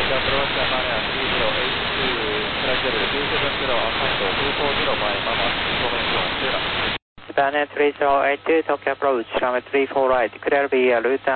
approach Mania 3082, flight level 270, Hokkaido 240 by Mama, information clear. Japan 3082, Tokyo approach, runway 34 right, clear via route